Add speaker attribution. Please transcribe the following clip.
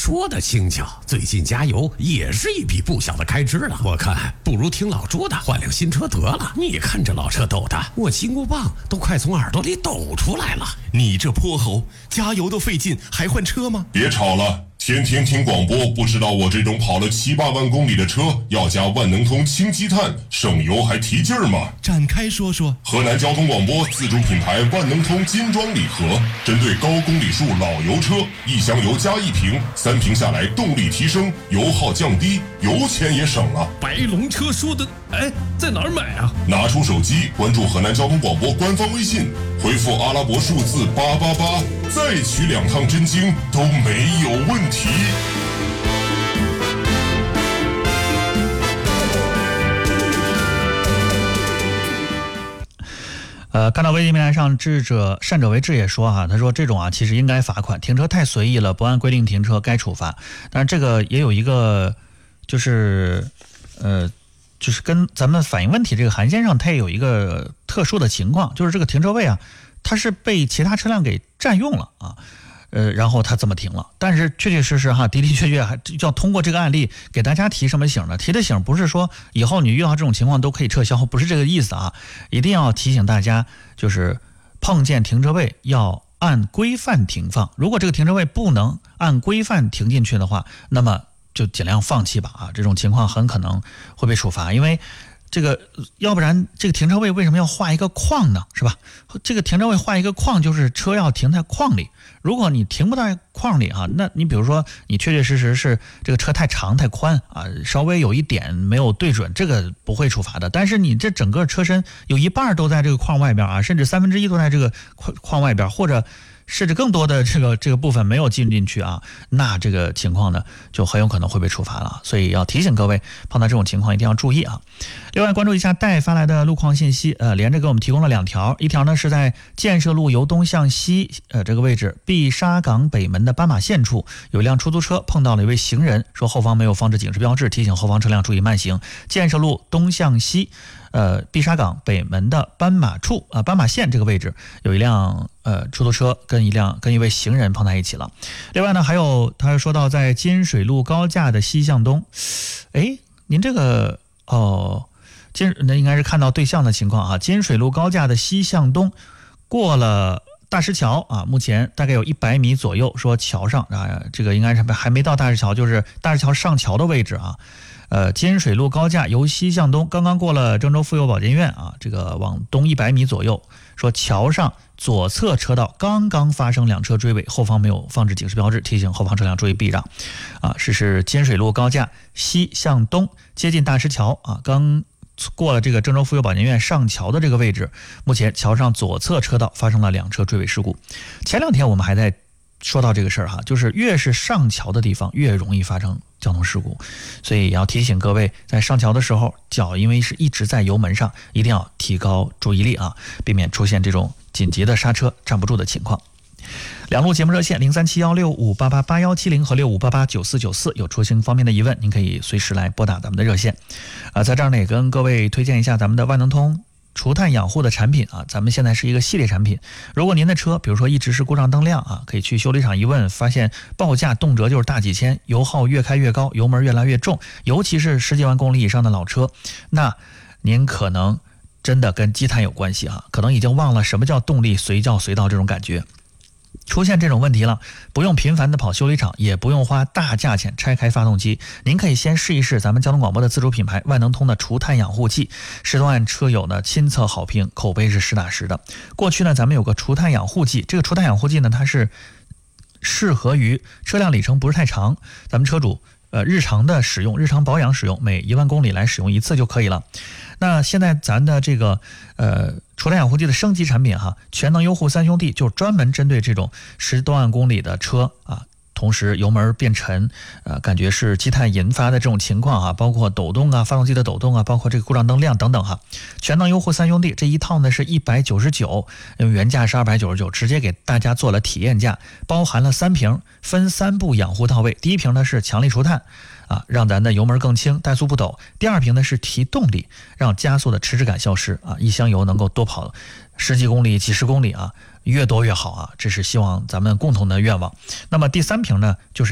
Speaker 1: 说的轻巧，最近加油也是一笔不小的开支了。我看不如听老朱的，换辆新车得了。你看这老车抖的，我金箍棒都快从耳朵里抖出来了。
Speaker 2: 你这泼猴，加油都费劲，还换车吗？
Speaker 3: 别吵了，天天听广播，不知道我这种跑了7、8万公里的车要加万能通氢积碳，省油还提劲儿吗？
Speaker 2: 展开说说。
Speaker 3: 河南交通广播自主品牌万能通金装礼盒，针对高公里数老油车，1箱油加1瓶，3瓶下来动力提升，油耗降低，油钱也省了。
Speaker 4: 白龙车说的，在哪儿买啊？
Speaker 3: 拿出手机关注河南交通广播官方微信，回复阿拉伯数字888，再取2趟真经都没有问题。
Speaker 5: 看到微信平台上善者为智也说他说这种其实应该罚款，停车太随意了，不按规定停车该处罚。但是这个也有一个就是跟咱们反映问题这个韩先生他也有一个特殊的情况，就是这个停车位它是被其他车辆给占用了然后他这么停了。但是确确实实的确还要通过这个案例给大家提什么醒呢？提的醒不是说以后你遇到这种情况都可以撤销，不是这个意思一定要提醒大家，就是碰见停车位要按规范停放。如果这个停车位不能按规范停进去的话，那么就尽量放弃吧这种情况很可能会被处罚。因为这个要不然这个停车位为什么要画一个框呢？是吧？这个停车位画一个框，就是车要停在框里。如果你停不在框里那你比如说你确确实实是这个车太长太宽稍微有一点没有对准，这个不会处罚的。但是你这整个车身有一半都在这个框外边甚至1/3都在这个框外边，或者甚至更多的这个部分没有进去那这个情况呢就很有可能会被处罚了。所以要提醒各位，碰到这种情况一定要注意另外关注一下戴发来的路况信息，连着给我们提供了2条，一条呢是在建设路由东向西这个位置碧沙港北门的斑马线处，有一辆出租车碰到了一位行人，说后方没有放置警示标志，提醒后方车辆注意慢行。建设路东向西碧沙港北门的斑马线这个位置有一辆出租车跟一位行人碰在一起了。另外呢还有他说到在金水路高架的西向东，您这个那应该是看到对向的情况金水路高架的西向东过了大石桥目前大概有100米左右，说桥上这个应该是还没到大石桥，就是大石桥上桥的位置金水路高架由西向东，刚刚过了郑州妇幼保健院这个往东100米左右，说桥上左侧车道刚刚发生2车追尾，后方没有放置警示标志，提醒后方车辆注意避让是金水路高架西向东接近大石桥刚过了这个郑州妇幼保健院上桥的这个位置，目前桥上左侧车道发生了2车追尾事故。前2天我们还在说到这个事儿就是越是上桥的地方越容易发生交通事故，所以也要提醒各位，在上桥的时候脚因为是一直在油门上，一定要提高注意力避免出现这种紧急的刹车站不住的情况。2路节目热线037165888170和65889494，有出行方面的疑问您可以随时来拨打咱们的热线在这儿呢也跟各位推荐一下咱们的万能通除碳养护的产品咱们现在是一个系列产品。如果您的车比如说一直是故障灯亮可以去修理厂一问，发现报价动辄就是大几千，油耗越开越高，油门越来越重，尤其是10几万公里以上的老车，那您可能真的跟积碳有关系可能已经忘了什么叫动力随叫随到这种感觉。出现这种问题了，不用频繁的跑修理厂，也不用花大价钱拆开发动机，您可以先试一试咱们交通广播的自主品牌万能通的除碳养护剂，10多万车友呢亲测好评，口碑是实打实的。过去呢咱们有个除碳养护剂，这个除碳养护剂呢它是适合于车辆里程不是太长，咱们车主日常的使用，日常保养使用，每1万公里来使用1次就可以了。那现在咱的这个除碳养护剂的升级产品全能优护3兄弟就是专门针对这种10多万公里的车同时油门变沉感觉是积碳引发的这种情况包括抖动发动机的抖动包括这个故障灯亮等等全能优护3兄弟这一套呢是199，因为原价是299，直接给大家做了体验价，包含了3瓶，分3步养护到位。第一瓶呢是强力除碳让咱的油门更轻，怠速不抖。第2瓶呢是提动力，让加速的迟滞感消失一箱油能够多跑10几公里、几十公里越多越好这是希望咱们共同的愿望。那么第3瓶呢就是